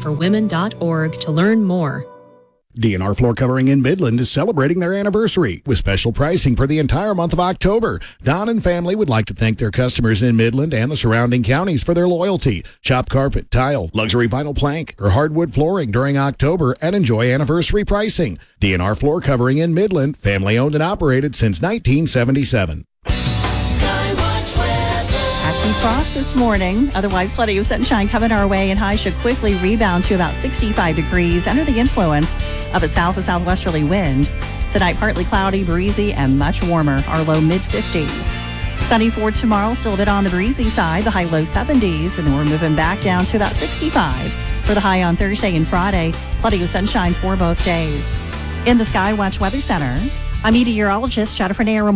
DNRforwomen.org to learn more. DNR Floor Covering in Midland is celebrating their anniversary with special pricing for the entire month of October. Don and family would like to thank their customers in Midland and the surrounding counties for their loyalty. Shop carpet, tile, luxury vinyl plank, or hardwood flooring during October and enjoy anniversary pricing. DNR Floor Covering in Midland, family owned and operated since 1977. Patchy frost this morning. Otherwise, plenty of sunshine coming our way, and highs should quickly rebound to about 65 degrees under the influence of a south to southwesterly wind. Tonight, partly cloudy, breezy, and much warmer. Our low mid-50s. Sunny for tomorrow, still a bit on the breezy side. The high low 70s, and we're moving back down to about 65 for the high on Thursday and Friday. Plenty of sunshine for both days. In the Skywatch Weather Center, I'm meteorologist Jennifer Nair.